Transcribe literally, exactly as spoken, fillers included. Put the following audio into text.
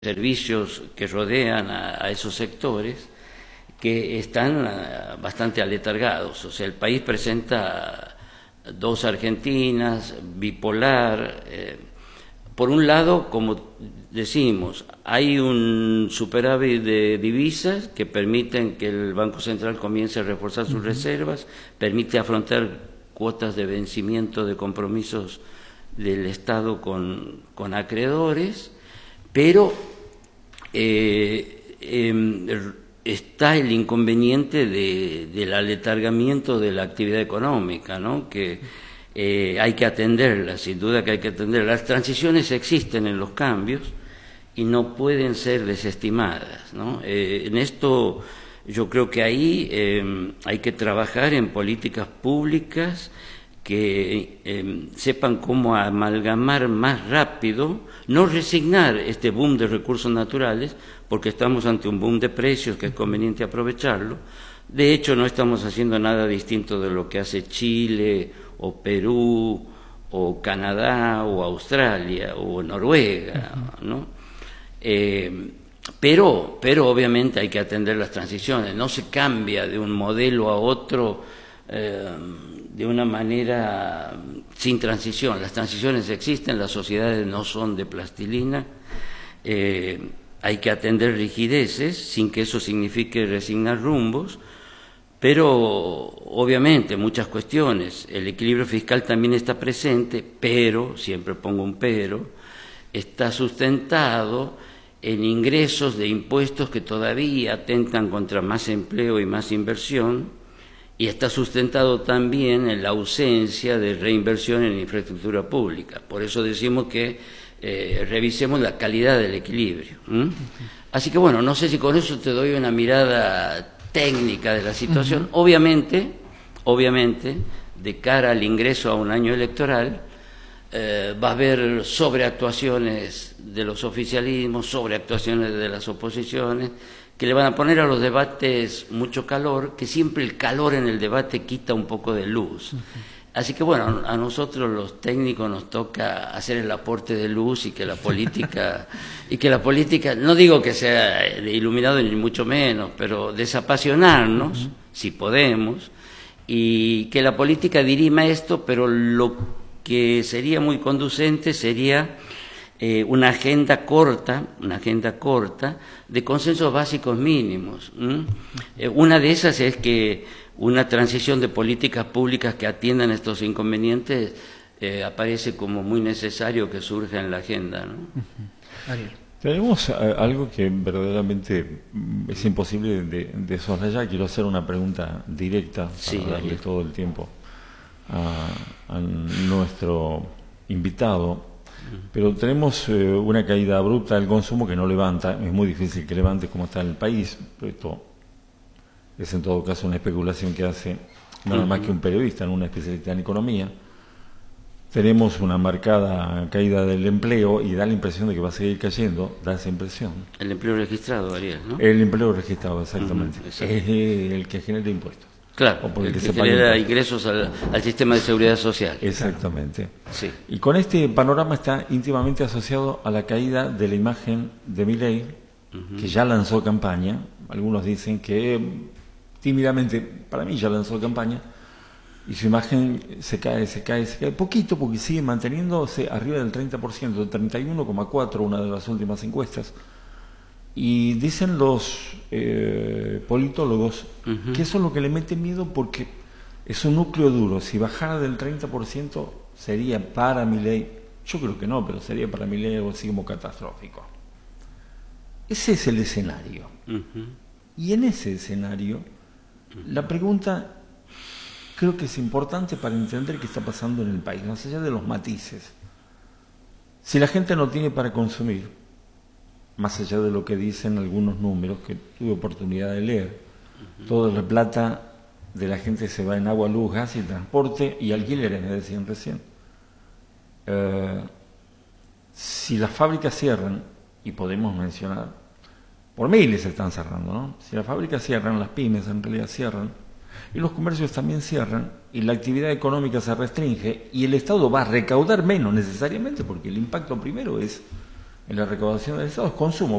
servicios que rodean a, a esos sectores que están uh, bastante aletargados. O sea, el país presenta dos Argentinas, bipolar. Eh, por un lado, como decimos, hay un superávit de divisas que permiten que el Banco Central comience a reforzar sus uh-huh. reservas, permite afrontar cuotas de vencimiento de compromisos del Estado con, con acreedores, pero eh, eh, está el inconveniente de, del aletargamiento de la actividad económica, ¿no? Que eh, hay que atenderla, sin duda que hay que atenderla. Las transiciones existen en los cambios y no pueden ser desestimadas, ¿no? Eh, en esto yo creo que ahí eh, hay que trabajar en políticas públicas que eh, sepan cómo amalgamar más rápido, no resignar este boom de recursos naturales, porque estamos ante un boom de precios que es conveniente aprovecharlo. De hecho, no estamos haciendo nada distinto de lo que hace Chile, o Perú, o Canadá, o Australia, o Noruega, ¿no? Eh, pero, pero obviamente hay que atender las transiciones, no se cambia de un modelo a otro eh, de una manera sin transición. Las transiciones existen, las sociedades no son de plastilina, eh, hay que atender rigideces sin que eso signifique resignar rumbos, pero obviamente muchas cuestiones, el equilibrio fiscal también está presente, pero, siempre pongo un pero, está sustentado en ingresos de impuestos que todavía atentan contra más empleo y más inversión, y está sustentado también en la ausencia de reinversión en infraestructura pública. Por eso decimos que eh, revisemos la calidad del equilibrio. ¿Mm? Así que bueno, no sé si con eso te doy una mirada técnica de la situación. Uh-huh. Obviamente, obviamente, de cara al ingreso a un año electoral, eh, va a haber sobreactuaciones de los oficialismos, sobreactuaciones de las oposiciones, que le van a poner a los debates mucho calor, que siempre el calor en el debate quita un poco de luz. Uh-huh. Así que bueno, a nosotros los técnicos nos toca hacer el aporte de luz y que la política, y que la política, no digo que sea de iluminado ni mucho menos, pero desapasionarnos, uh-huh. si podemos, y que la política dirima esto, pero lo que sería muy conducente sería Eh, una agenda corta, una agenda corta de consensos básicos mínimos. ¿Mm? Eh, una de esas es que una transición de políticas públicas que atiendan estos inconvenientes eh, aparece como muy necesario que surja en la agenda, ¿no? Uh-huh. Ariel. Tenemos uh, algo que verdaderamente es imposible de, de soslayar. Quiero hacer una pregunta directa para sí, darle Ariel. todo el tiempo a, a nuestro invitado. Pero tenemos eh, una caída abrupta del consumo que no levanta, es muy difícil que levante como está en el país, pero esto es en todo caso una especulación que hace nada más que un periodista, no una especialista en economía. Tenemos una marcada caída del empleo y da la impresión de que va a seguir cayendo, da esa impresión. El empleo registrado, Ariel, ¿no? El empleo registrado, exactamente. Uh-huh, es el que genera impuestos. Claro, el que, que genera ingresos al, al sistema de seguridad social. Exactamente. Sí. Y con este panorama está íntimamente asociado a la caída de la imagen de Milei, uh-huh. que ya lanzó campaña. Algunos dicen que tímidamente, para mí ya lanzó campaña, y su imagen se cae, se cae, se cae poquito porque sigue manteniéndose arriba del treinta por ciento, treinta y uno coma cuatro por ciento, una de las últimas encuestas. Y dicen los eh, politólogos uh-huh. que eso es lo que le mete miedo porque es un núcleo duro. Si bajara del treinta por ciento sería para Milei, yo creo que no, pero sería para Milei algo así como catastrófico. Ese es el escenario. Uh-huh. Y en ese escenario, uh-huh. la pregunta creo que es importante para entender qué está pasando en el país, más allá de los matices. Si la gente no tiene para consumir, más allá de lo que dicen algunos números que tuve oportunidad de leer, uh-huh. toda la plata de la gente se va en agua, luz, gas y transporte y alquileres, me decían recién. Eh, si las fábricas cierran, y podemos mencionar, por miles se están cerrando, ¿no? Si las fábricas cierran, las pymes en realidad cierran, y los comercios también cierran, y la actividad económica se restringe, y el Estado va a recaudar menos necesariamente, porque el impacto primero es en la recaudación del Estado es consumo.